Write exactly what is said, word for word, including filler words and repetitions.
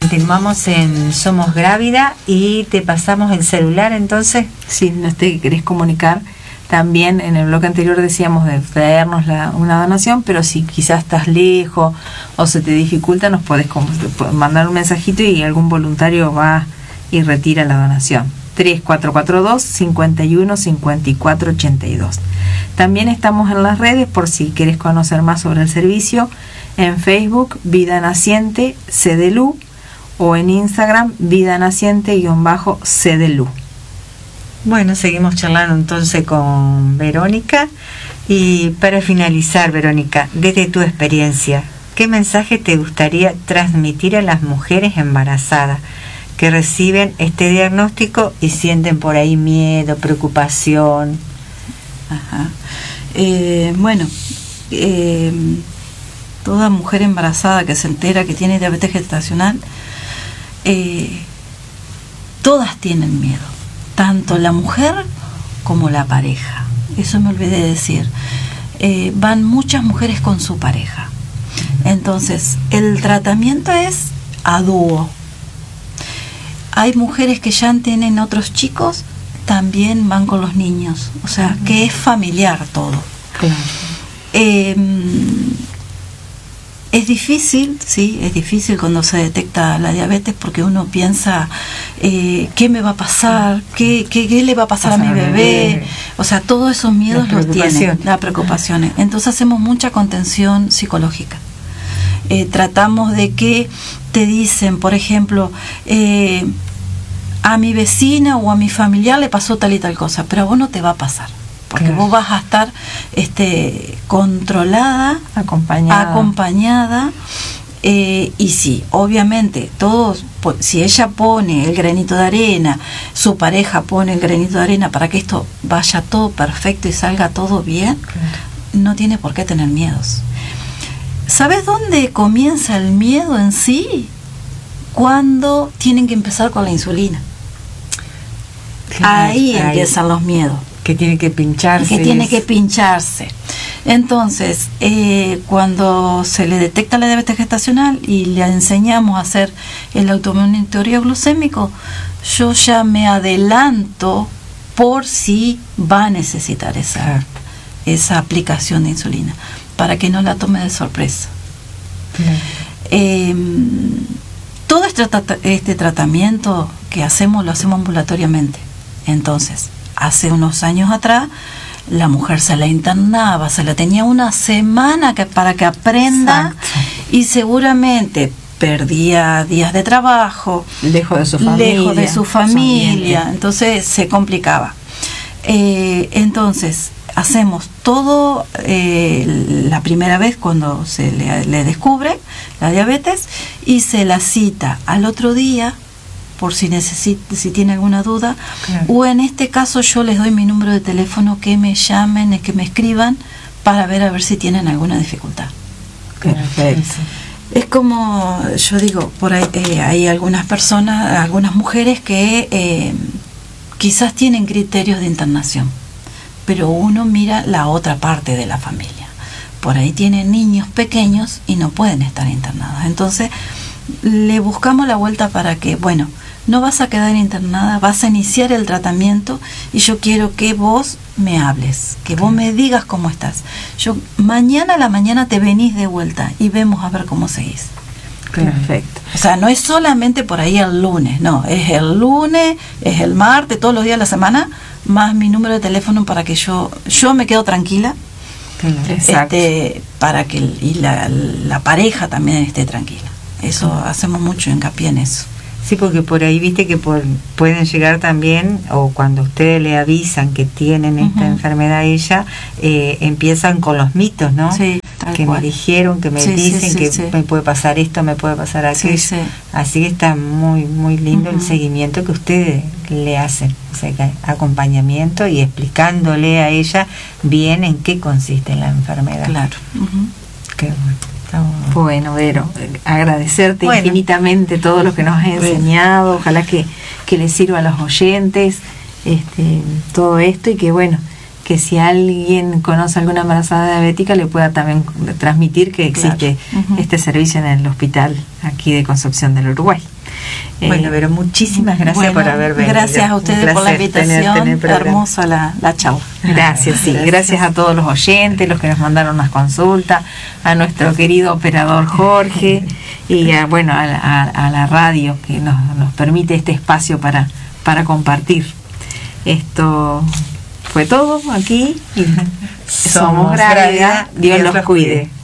Continuamos en Somos Grávida y te pasamos el celular entonces. Si no te querés comunicar, también en el bloque anterior decíamos de traernos la, una donación, pero si quizás estás lejos o se te dificulta, nos podés mandar un mensajito y algún voluntario va y retira la donación. tres cuatro cuatro dos, cinco uno, cinco cuatro ocho dos. También estamos en las redes por si querés conocer más sobre el servicio. En Facebook, Vida Naciente C D L U, o en Instagram, Vida Naciente-C D L U. Bueno, seguimos charlando entonces con Verónica. Y para finalizar, Verónica, desde tu experiencia, ¿qué mensaje te gustaría transmitir a las mujeres embarazadas que reciben este diagnóstico y sienten por ahí miedo, preocupación? Ajá. Eh, bueno, eh, toda mujer embarazada que se entera que tiene diabetes gestacional, eh, todas tienen miedo, tanto la mujer como la pareja. Eso me olvidé de decir. Eh, van muchas mujeres con su pareja. Entonces, el tratamiento es a dúo. Hay mujeres que ya tienen otros chicos, también van con los niños. O sea, que es familiar todo. Claro. Eh, es difícil, sí, es difícil cuando se detecta la diabetes porque uno piensa, eh, ¿qué me va a pasar? ¿Qué, qué, qué le va a pasar a mi bebé? O sea, todos esos miedos los tienen, las preocupaciones. Entonces hacemos mucha contención psicológica. Eh, tratamos de que te dicen, por ejemplo, eh, a mi vecina o a mi familiar le pasó tal y tal cosa, pero a vos no te va a pasar. Porque claro, vos vas a estar este, controlada, acompañada, acompañada eh, y sí, obviamente, todos, si ella pone el granito de arena, su pareja pone el granito de arena para que esto vaya todo perfecto y salga todo bien, claro, no tiene por qué tener miedos. ¿Sabes dónde comienza el miedo en sí? Cuando tienen que empezar con la insulina. Claro, ahí, ahí empiezan los miedos. Que tiene que pincharse. Que tiene que pincharse. Entonces, eh, cuando se le detecta la diabetes gestacional y le enseñamos a hacer el automonitoreo glucémico, yo ya me adelanto por si va a necesitar esa, claro, esa aplicación de insulina, para que no la tome de sorpresa. Claro. Eh, todo este, este tratamiento que hacemos, lo hacemos ambulatoriamente. Entonces, hace unos años atrás, la mujer se la internaba, se la tenía una semana que, para que aprenda. Exacto. Y seguramente perdía días de trabajo, lejos de su familia, lejos de su familia, entonces se complicaba. Eh, entonces, hacemos todo eh, la primera vez cuando se le, le descubre la diabetes y se la cita al otro día por si necesita, si tiene alguna duda, claro, o en este caso yo les doy mi número de teléfono, que me llamen, que me escriban para ver a ver si tienen alguna dificultad. Perfecto. Es como yo digo, por ahí eh, hay algunas personas, algunas mujeres que eh, quizás tienen criterios de internación, pero uno mira la otra parte de la familia. Por ahí tienen niños pequeños y no pueden estar internados. Entonces le buscamos la vuelta para que, bueno, no vas a quedar internada, vas a iniciar el tratamiento y yo quiero que vos me hables, que vos me digas cómo estás. Yo mañana a la mañana te venís de vuelta y vemos a ver cómo seguís. Perfecto. O sea, no es solamente por ahí el lunes, no, es el lunes, es el martes, todos los días de la semana, más mi número de teléfono para que yo, yo me quedo tranquila. Exacto. Este, para que y la, la pareja también esté tranquila. Eso, hacemos mucho hincapié en eso. Sí, porque por ahí viste que por, pueden llegar también, o cuando ustedes le avisan que tienen esta uh-huh. enfermedad ella, eh, empiezan con los mitos, ¿no? Sí, que cual. me dijeron, que me sí, dicen sí, sí, que sí. me puede pasar esto, me puede pasar aquello. Sí, sí. Así que está muy muy lindo uh-huh. el seguimiento que ustedes le hacen, o sea, que acompañamiento y explicándole a ella bien en qué consiste la enfermedad. Claro. Uh-huh. Qué bueno. Bueno, Vero, agradecerte bueno. infinitamente todo lo que nos has enseñado, ojalá que, que les sirva a los oyentes este, todo esto y que bueno, que si alguien conoce alguna embarazada diabética le pueda también transmitir que existe claro. uh-huh. este servicio en el hospital aquí de Concepción del Uruguay. Bueno, eh, pero muchísimas gracias bueno, por haber venido. Gracias a ustedes por la invitación, hermosa la, la charla. Gracias, sí, gracias. gracias a todos los oyentes, los que nos mandaron las consultas, a nuestro querido operador Jorge y a, bueno, a, a, a la radio que nos, nos permite este espacio para, para compartir. Esto fue todo aquí. Y somos, somos Grávida, Dios, Dios los cuide.